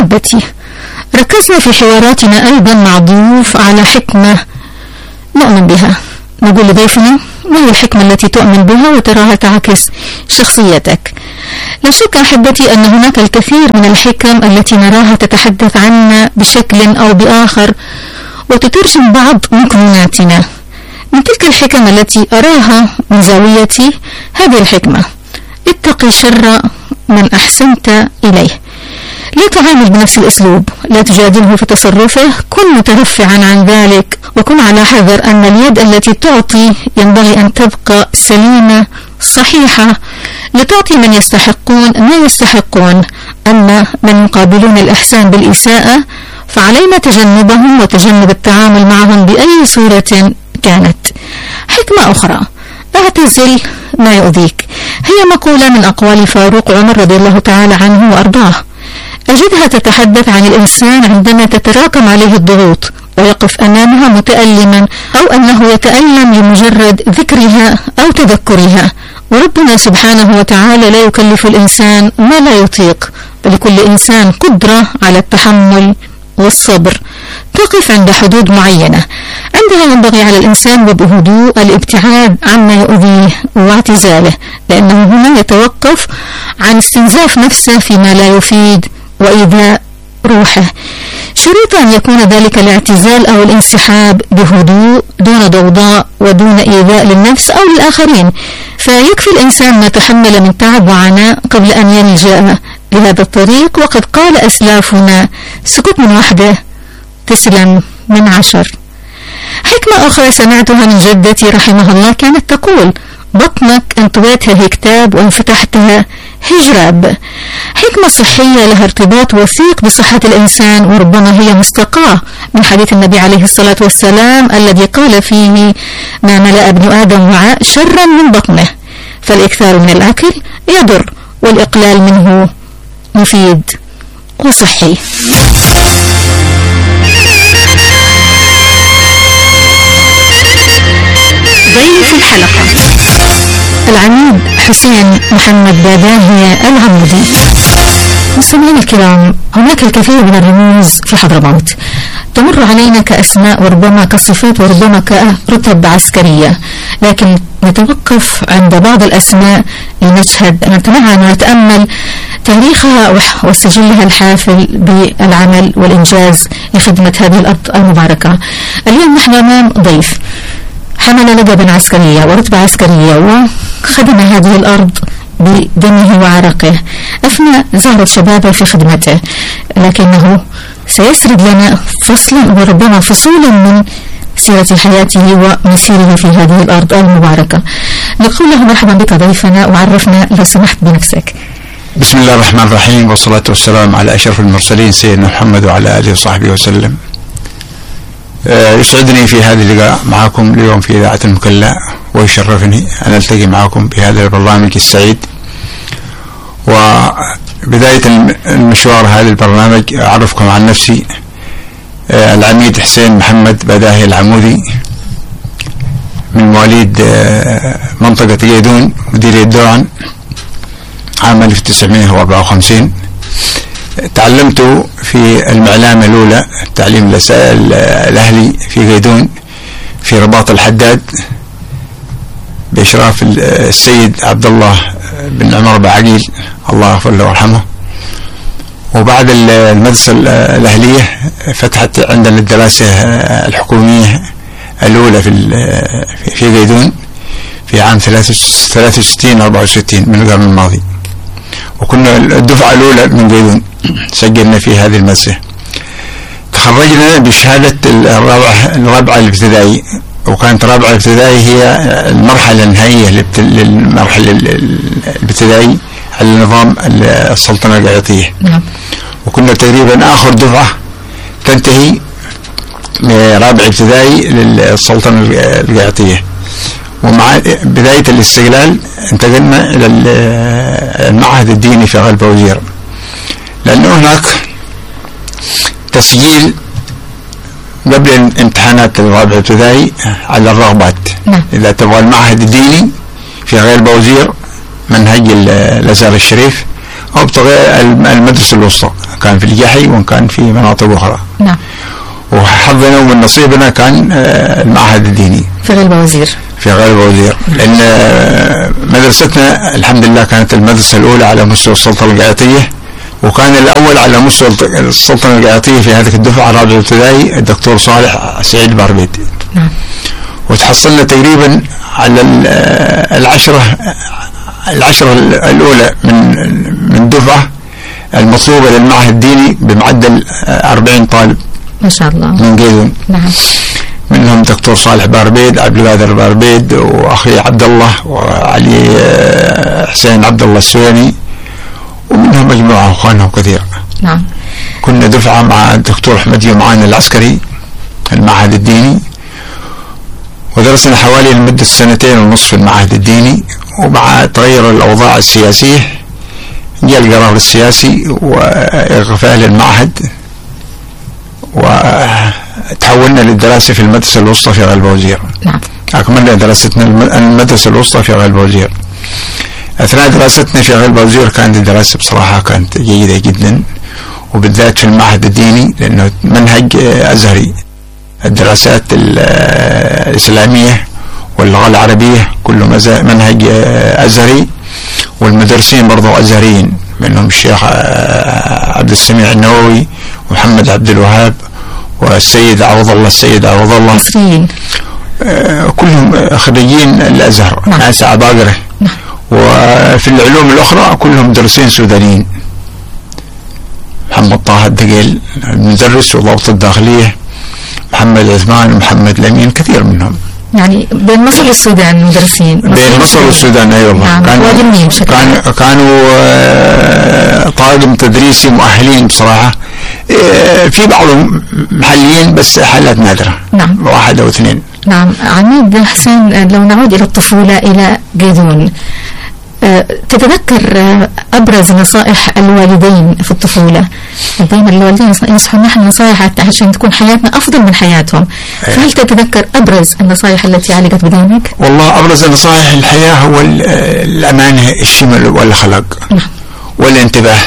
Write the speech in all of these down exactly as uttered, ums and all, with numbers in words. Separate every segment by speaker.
Speaker 1: أحبتي، ركزنا في حواراتنا أيضا مع الضيوف على حكمة نؤمن بها. نقول لضيفنا ما هي الحكمة التي تؤمن بها وتراها تعكس شخصيتك؟ لا شك أحبتي أن هناك الكثير من الحكم التي نراها تتحدث عنا بشكل أو بآخر وتترجم بعض مكوناتنا. من تلك الحكم التي أراها من زاويتي هذه الحكمة: اتقي شر من أحسنت إليه. لا تعامل بنفس الأسلوب، لا تجادله في تصرفه، كن مترفعا عن ذلك، وكن على حذر أن اليد التي تعطي ينبغي أن تبقى سليمة صحيحة لتعطي من يستحقون ما يستحقون. أما من يقابلون الإحسان بالإساءة فعلينا تجنبهم وتجنب التعامل معهم بأي صورة كانت. حكمة أخرى: اعتزل ما يؤذيك. هي مقولة من أقوال فاروق عمر رضي الله تعالى عنه وأرضاه، أجدها تتحدث عن الإنسان عندما تتراكم عليه الضغوط ويقف أمامها متألما، أو أنه يتألم لمجرد ذكرها أو تذكرها. وربنا سبحانه وتعالى لا يكلف الإنسان ما لا يطيق، بل لكل إنسان قدرة على التحمل والصبر. تقف عند حدود معينة، عندها ينبغي على الإنسان وبهدوء الابتعاد عما يؤذيه واعتزاله، لأنه هنا يتوقف عن استنزاف نفسه فيما لا يفيد وإيذاء روحه. شريط أن يكون ذلك الاعتزال أو الانسحاب بهدوء دون ضوضاء ودون إيذاء للنفس أو للآخرين، فيكفي الإنسان ما تحمل من تعب وعناء قبل أن يلجأ لهذا الطريق. وقد قال أسلافنا: سكوت من وحده تسلم من عشر. حكمة أخرى سمعتها من جدتي رحمها الله كانت تقول: بطنك انطويتها هكتاب وان فتحتها هجراب. حكمة صحية لها ارتباط وثيق بصحة الإنسان، وربما هي مستقاة من حديث النبي عليه الصلاة والسلام الذي قال فيه: ما ملأ ابن آدم وعاء شرا من بطنه، فالإكثار من الأكل يضر والإقلال منه مفيد وصحي. ضيف الحلقة العميد حسين محمد باداهي العمودي. مستمعينا الكرام، هناك الكثير من الرموز في حضرموت تمر علينا كأسماء وربما كصفات وربما كرتب عسكرية، لكن نتوقف عند بعض الأسماء لنشهد نتمعن ونتأمل تاريخها وسجلها الحافل بالعمل والإنجاز لخدمة هذه الأرض المباركة. اليوم نحن أمام ضيف حمل لقبا عسكرية ورتبة عسكرية وخدم هذه الأرض بدمه وعرقه، أفنى زهرة شبابه في خدمته، لكنه سيسرد لنا فصلا وربما فصولا من سيرة حياته ومسيره في هذه الأرض المباركة. نقول له مرحبا بك ضيفنا، وعرفنا لو سمحت بنفسك.
Speaker 2: بسم الله الرحمن الرحيم، والصلاة والسلام على أشرف المرسلين سيدنا محمد وعلى آله وصحبه وسلم. يسعدني في هذا اللقاء معكم اليوم في إذاعة المكلا، ويشرفني أن ألتقي معكم بهذا البرنامج السعيد. وبداية المشوار هذا البرنامج أعرفكم عن نفسي. العميد حسين محمد باداهي العمودي، من مواليد منطقة قيدون مديرية دوعن عام ألف وتسعمائة وأربعة وخمسين. تعلمت في المعلامة الأولى التعليم الأهلي في قيدون في رباط الحداد بإشراف السيد عبد الله بن عمر بعقيل، الله يغفر له ويرحمه. وبعد المدرسة الأهلية فتحت عندنا الدراسة الحكومية الأولى في في قيدون في عام ثلاثة وستين أربعة وستين من القرن الماضي، وكنا الدفعة الأولى من قيدون سجلنا في هذه المدرسة. تخرجنا بشهادة الرابعة الرابعة الابتدائي، وكانت رابعة ابتدائي هي المرحلة النهائية للمرحلة الابتدائي على نظام السلطنة القيعطية. وكنا تقريبا آخر دفعة تنتهي رابع ابتدائي للسلطنة القيعطية. ومع بداية الاستقلال انتقلنا إلى المعهد الديني في غلبة وزير، لأنه هناك تسجيل قبل امتحانات الرابع ابتدائي على الرغبات. إذا تبغى المعهد الديني في غلبة وزير منهج الأزهر الشريف، أو بتبغى المدرسة الوسطى كان في الجحي وكان في مناطق أخرى.
Speaker 1: نعم.
Speaker 2: وحظنا ومن نصيبنا كان المعهد الديني
Speaker 1: في غلبة وزير.
Speaker 2: في غلبة وزير، لأن مدرستنا الحمد لله كانت المدرسة الأولى على مستوى السلطنة القيعطية، وكان الأول على مستوى السلطنة القيعطية في هذه الدفعة الرابعة الابتدائي الدكتور صالح سعيد باربيد.
Speaker 1: نعم.
Speaker 2: وتحصلنا تقريبا على العشرة العشرة الأولى من من دفعة المطلوبة للمعهد الديني بمعدل أربعين طالب
Speaker 1: ما شاء الله
Speaker 2: من قيدون.
Speaker 1: نعم.
Speaker 2: منهم دكتور صالح باربيد، عبد القادر باربيد، وأخي عبد الله، وعلي حسين عبد الله السويني، ومنهم مجموعة أخوانهم كثير.
Speaker 1: نعم.
Speaker 2: كنا دفعة مع الدكتور أحمد يومعان العسكري المعهد الديني، ودرسنا حوالي لمدة سنتين ونصف في المعهد الديني. ومع تغير الأوضاع السياسية جاء القرار السياسي وإيقاف أهل المعهد، وتحولنا للدراسة في المدرسة الوسطى في غلبة وزير.
Speaker 1: نعم.
Speaker 2: أكملنا دراستنا المدرسة الوسطى في غلبة وزير. أثناء دراستنا في غلبة وزير كانت الدراسة بصراحة كانت جيدة جدا، وبالذات في المعهد الديني لأنه منهج أزهري. الدراسات الإسلامية واللغة العربية كله منهج أزهري، والمدرسين برضو أزهريين، منهم الشيخ عبد السميع النووي ومحمد عبد الوهاب والسيد عوض الله السيد عوض الله
Speaker 1: مصريين،
Speaker 2: كلهم خريجين الأزهر. نعم. ناس عباقرة.
Speaker 1: نعم.
Speaker 2: وفي العلوم الأخرى كلهم مدرسين سودانيين، محمد طه الدقيل المدرس وضابط الداخلية، محمد عثمان ومحمد لمين، كثير منهم.
Speaker 1: يعني بين مصر والسودان مدرسين.
Speaker 2: بين مصر والسودان أي والله.
Speaker 1: نعم.
Speaker 2: كانوا كانوا, كانوا طاقم تدريسي مؤهلين بصراحة. في بعضهم محليين بس حالات نادرة.
Speaker 1: نعم.
Speaker 2: واحد أو اثنين.
Speaker 1: نعم. عميد حسين، لو نعود إلى الطفولة إلى قيدون، تتذكر أبرز نصائح الوالدين في الطفولة؟ دائما الوالدين ينصحون نحن نصائح عشان تكون حياتنا أفضل من حياتهم، فهل تتذكر أبرز النصائح التي علقت بذهنك؟
Speaker 2: والله أبرز نصائح الحياة هو الأمانة، الشمل والأخلاق.
Speaker 1: نعم.
Speaker 2: والانتباه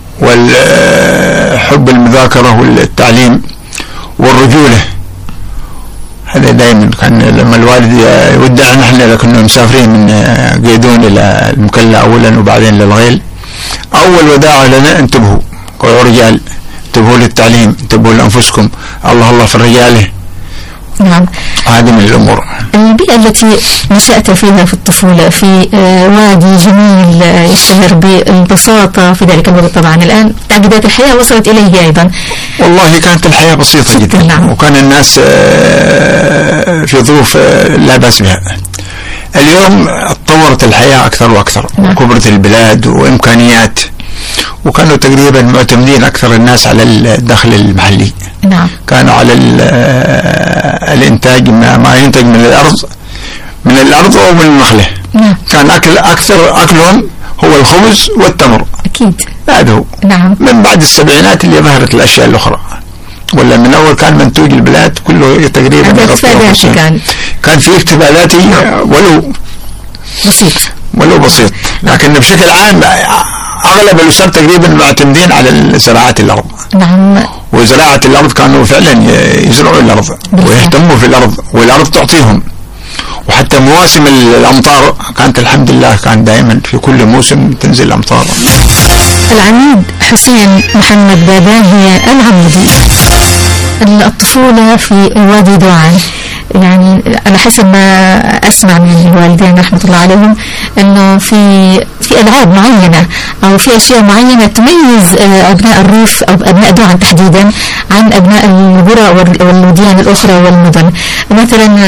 Speaker 2: والحب المذاكرة والتعليم والرجولة. هذا دائما كان لما الوالد يودع، نحن كنا مسافرين من قيدون إلى المكلا أولا وبعدين للغيل، أول وداع لنا انتبهوا يا رجال، انتبهوا للتعليم، انتبهوا لأنفسكم، الله الله في الرجال.
Speaker 1: نعم.
Speaker 2: هذه من الأمور.
Speaker 1: البيئة التي نشأت فيها في الطفولة في وادي جميل يشتهر بالبساطة في ذلك الوقت، طبعا الآن تعقيدات الحياة وصلت إليه أيضا.
Speaker 2: والله كانت الحياة بسيطة جدا.
Speaker 1: نعم.
Speaker 2: وكان الناس في ظروف لا بأس بها. اليوم تطورت الحياة أكثر وأكثر. نعم. وكبرت البلاد وإمكانيات، وكانوا تقريبا معتمدين أكثر الناس على الدخل المحلي.
Speaker 1: نعم.
Speaker 2: كانوا على الإنتاج، ما ينتج من الأرض من الأرض أو من النخلة.
Speaker 1: نعم.
Speaker 2: كان أكل أكثر أكلهم هو الخبز والتمر.
Speaker 1: أكيد.
Speaker 2: هذا هو.
Speaker 1: نعم.
Speaker 2: من بعد السبعينات اللي ظهرت الأشياء الأخرى، ولا من أول كان منتوج البلاد كله تقريبا.
Speaker 1: كان
Speaker 2: كان في اكتفاءاتي ولو
Speaker 1: بسيط
Speaker 2: ولو بسيط، لكن بشكل عام أغلب الأسر تقريبا معتمدين على زراعة الأرض.
Speaker 1: نعم.
Speaker 2: وزراعة الأرض كانوا فعلا يزرعوا الأرض ويهتموا في الأرض، والأرض تعطيهم. وحتى مواسم الأمطار كانت الحمد لله كان دائما في كل موسم تنزل الأمطار.
Speaker 1: العميد حسين محمد باباهي العمودي، الطفولة في وادي دوعان، يعني على حسب ما أسمع من الوالدين رحمة الله عليهم أنه في في ألعاب معينة أو في أشياء معينة تميز أبناء الريف أو أبناء دوعان تحديدا عن أبناء القرى والوديان الأخرى والمدن. مثلا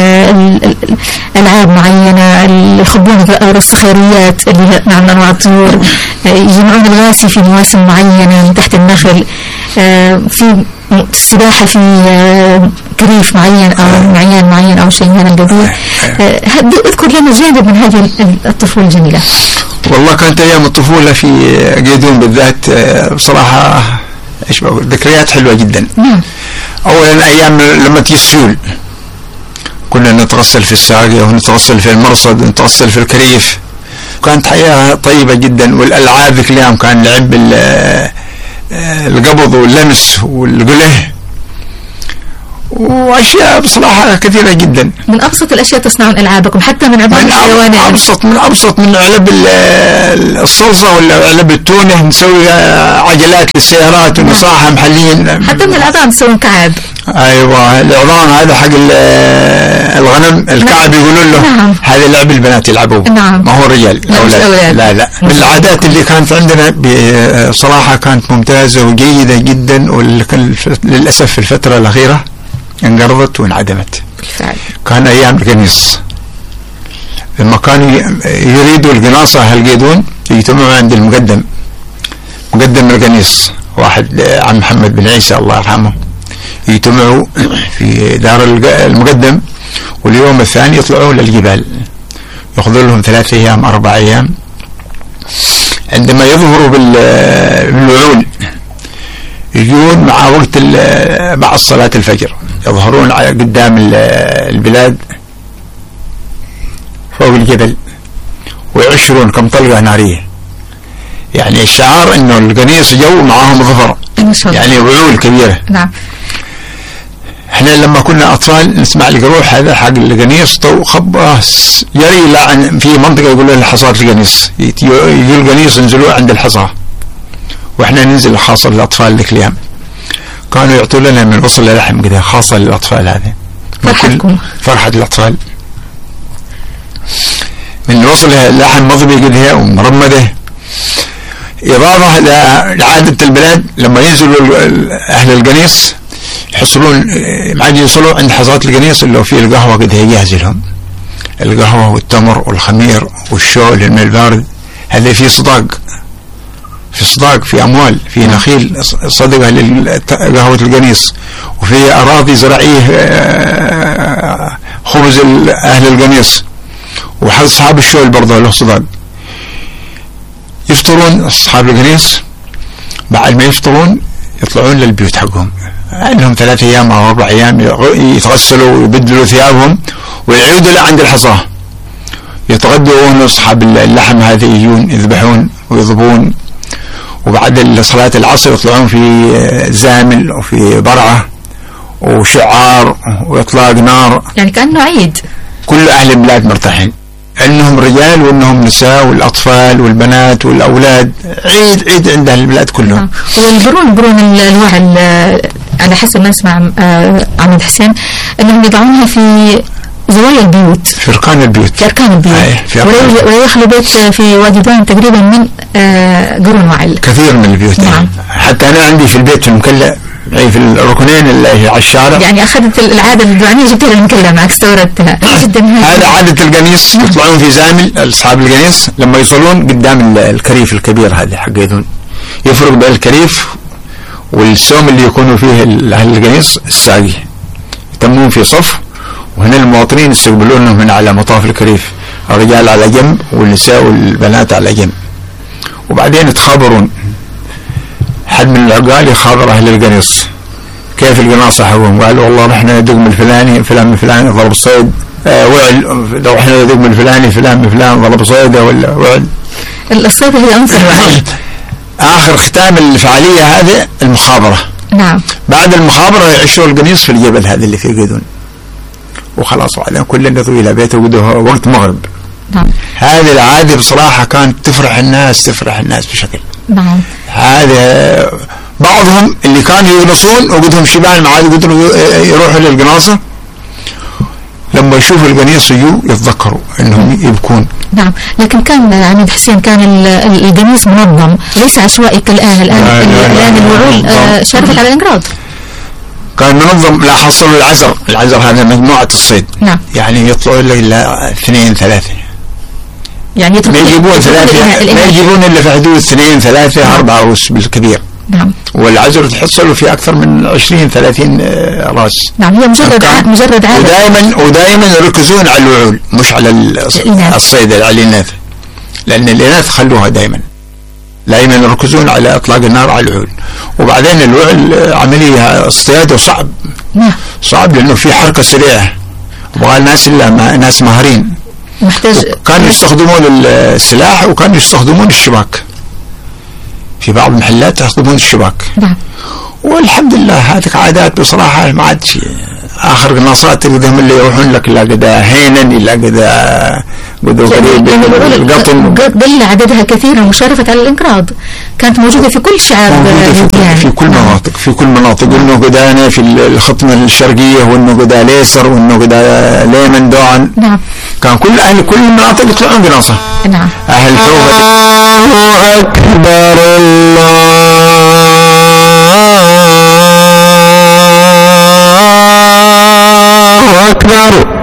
Speaker 1: ألعاب معينة، يخبون الصخيريات اللي نوع من أنواع الطيور، يجمعون الغاسي في مواسم معينة من تحت النخل، في السباحة في كريف معين أو معين معين أو شيء من هذا القبيل. اذكر لنا جانب من هذه الطفولة الجميلة.
Speaker 2: والله كانت أيام الطفولة في قيدون بالذات بصراحة إيش بقول، ذكريات حلوة جدا.
Speaker 1: نعم.
Speaker 2: أولا أيام لما تجي السيول كنا نتغسل في الساقية ونتغسل في المرصد ونتغسل في الكريف، كانت حياة طيبة جدا. والألعاب ذيك الأيام كان لعب القبض واللمس والقله واشياء بصراحه كثيره جدا.
Speaker 1: من ابسط الاشياء تصنعون العابكم حتى من عظام الحيوانات.
Speaker 2: من ابسط من ابسط من علب الصلصه ولا علب التونه نسوي عجلات للسيارات ونصاحها محليين.
Speaker 1: حتى من العظام تسوون كعب.
Speaker 2: ايوه العظام هذا حق الغنم الكعب يقولون له. نعم. هذا لعب البنات يلعبوه.
Speaker 1: نعم.
Speaker 2: ما هو الرجال.
Speaker 1: لا
Speaker 2: لا لا. من العادات اللي كانت عندنا بصراحه كانت ممتازه وجيده جدا، وللاسف في الفتره الاخيره انقرضت وانعدمت.
Speaker 1: بالفعل.
Speaker 2: كان ايام القنيص لما كانوا يريدوا القناصه هالقيدون يجتمعوا عند المقدم، مقدم القنيص واحد عم محمد بن عيسى الله يرحمه، يجتمعوا في دار المقدم، واليوم الثاني يطلعوا للجبال ياخذوا لهم ثلاثة ايام اربع ايام. عندما يظهروا بالوعول يجون مع وقت بعد صلاة الفجر يظهرون قدام البلاد فوق الجبل ويعشرون كم طلقة نارية، يعني الشعار انه القنيص جو معاهم ظفر، يعني وعول كبيرة.
Speaker 1: نعم.
Speaker 2: احنا لما كنا اطفال نسمع القروح هذا حق القنيص طو خباس يري لا في منطقة يقولوا لها حصاد القنيص، يجي القنيص ينزلوا عند الحصى واحنا ننزل خاصة للاطفال ذيك الايام. كانوا يعطوا لنا من وصل لحم كده خاصة للاطفال، هذا
Speaker 1: فرحتكم
Speaker 2: فرحة الاطفال. من وصل لحم مضبي كده ومرمده، اضافة لعادة البلاد لما ينزلوا اهل القنيص يحصلون معاد يوصلوا عند حصاد القنيص اللي فيه القهوة كده يجهز لهم القهوة والتمر والخمير والشول الماء البارد، هذا فيه صداق، في صداق، في أموال، في نخيل صدقة لقهوة القنيص، وفي أراضي زراعية خبز أهل القنيص، وأصحاب الشول برضه له صداق. يفطرون أصحاب القنيص، بعد ما يفطرون يطلعون للبيوت حقهم، عندهم ثلاثة أيام أو أربع أيام يتغسلوا ويبدلوا ثيابهم ويعودوا لعند الحصاه يتغدون. أصحاب اللحم هذا يجون يذبحون ويضبون، وبعد صلاة العصر يطلعون في زامل وفي برعة وشعار وإطلاق نار،
Speaker 1: يعني كأنه عيد.
Speaker 2: كل أهل البلاد مرتاحين، أنهم رجال وأنهم نساء والأطفال والبنات والأولاد، عيد عيد عند أهل البلاد كلهم.
Speaker 1: والبرون برون الوعل على حسب ما نسمع عمد حسين أنهم يضعونها في زوايا البيوت،
Speaker 2: في أركان البيوت،
Speaker 1: في أركان البيوت، ولا يخلو بيت في وادي دان تقريبا من قرون وعل،
Speaker 2: كثير من البيوت.
Speaker 1: نعم.
Speaker 2: حتى أنا عندي في البيت في المكلا في الركنين اللي على الشارع،
Speaker 1: يعني أخذت العادة الدعانية جبت لها المكلا معك استوردتها جدا.
Speaker 2: هذا عادة القنيص. يطلعون في زامل أصحاب القنيص لما يصلون قدام الكريف الكبير هذا حق يدون، يفرق بين الكريف والسوم اللي يكونوا فيه أهل القنيص الساقي، يتمون في صف، وهنا المواطنين يستقبلونهم من على مطاف الكريف، الرجال على جنب والنساء والبنات على جنب، وبعدين يتخابرون. حد من العقال يخابر أهل القنيص كيف القناصة حقهم، قالوا والله رحنا دقم الفلاني فلان فلان ضرب صيد آه وعل، لو رحنا دقم الفلاني فلان فلان ضرب صيدة ولا وعل.
Speaker 1: الصيد هي أنصر وعل.
Speaker 2: آخر ختام الفعالية هذه المخابرة.
Speaker 1: نعم.
Speaker 2: بعد المخابرة يعشوا القنيص في الجبل هذا اللي فيه قدون، وخلاص وبعدين كلنا يذهبوا إلى بيته وقت مغرب.
Speaker 1: نعم.
Speaker 2: هذه العادة بصراحة كانت تفرح الناس، تفرح الناس بشكل.
Speaker 1: نعم.
Speaker 2: هذا بعضهم اللي كانوا يقنصون وقدهم شبان ما عاد قدروا يروحوا للقناصة، لما يشوفوا القنيص يجوا يتذكروا انهم يبكون.
Speaker 1: نعم. لكن كان عميد حسين كان القنيص منظم ليس عشوائي كالآن. الآن الآن الوعول شارفت على الانقراض.
Speaker 2: كان منظم. لا حصلوا العزر، العزر هذا مجموعة الصيد.
Speaker 1: نعم.
Speaker 2: يعني يطلعوا إلا اثنين ثلاثة،
Speaker 1: يعني
Speaker 2: ما يجيبون ثلاثة، ما يجيبون إلا في حدود اثنين ثلاثة. نعم. أربعة روس بالكبير.
Speaker 1: نعم.
Speaker 2: والعزر تحصلوا في أكثر من عشرين ثلاثين راس.
Speaker 1: نعم. هي مجرد ع... مجرد عادة. ودائما
Speaker 2: ودائما يركزون على الوعول مش على الصيد على الإناث، لأن الإناث خلوها دائما، دائما يركزون على إطلاق النار على الوعول. وبعدين الوعل عملية اصطياده صعب.
Speaker 1: نعم.
Speaker 2: صعب لأنه في حركة سريعة، وبغى الناس إلا ما ناس ماهرين.
Speaker 1: محتاج.
Speaker 2: كانوا يستخدمون السلاح وكانوا يستخدمون الشباك. في في بعض المحلات يخطبون الشباك.
Speaker 1: نعم.
Speaker 2: والحمد لله هذه عادات بصراحة ما عاد شيء. آخر قناصات تقدم اللي يروحون لك إلا قدا هينا إلا قدا قدا قريب
Speaker 1: القطن قل عددها كثيرا وشرفت على الانقراض، كانت موجودة في كل شعار
Speaker 2: في, في كل مناطق في كل مناطق إنه قدانا في الخطمة الشرقية وإنه قدا ليسر وإنه قدا ليمن دوعن.
Speaker 1: نعم.
Speaker 2: كان كل أهل كل المناطق يطلعون قناصة.
Speaker 1: نعم.
Speaker 2: أهل حوبة. الله أكبر الله أكبر.